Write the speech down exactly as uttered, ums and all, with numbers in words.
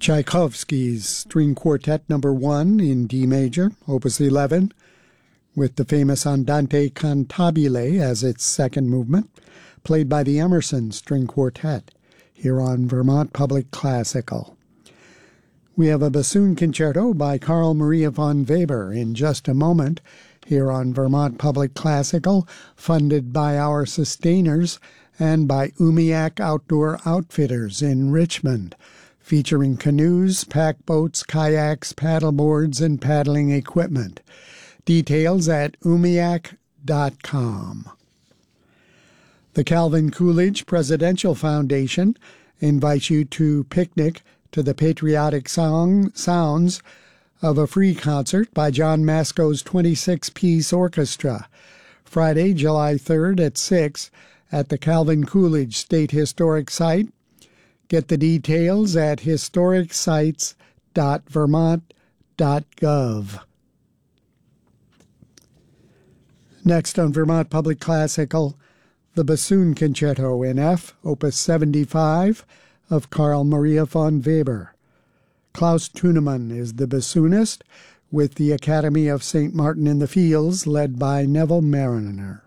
Tchaikovsky's String Quartet Number one in D major, Opus eleven, with the famous Andante Cantabile as its second movement, played by the Emerson String Quartet, here on Vermont Public Classical. We have a bassoon concerto by Carl Maria von Weber in just a moment, here on Vermont Public Classical, funded by our sustainers and by Umiak Outdoor Outfitters in Richmond, featuring canoes, pack boats, kayaks, paddleboards, and paddling equipment. Details at umiak dot com. The Calvin Coolidge Presidential Foundation invites you to picnic to the patriotic song sounds of a free concert by John Masco's twenty-six piece orchestra, Friday, July third at six at the Calvin Coolidge State Historic Site. Get the details at historic sites dot vermont dot gov. Next on Vermont Public Classical, the Bassoon Concerto in F, Opus seventy-five, of Carl Maria von Weber. Klaus Thunemann is the bassoonist, with the Academy of Saint Martin in the Fields led by Neville Mariner.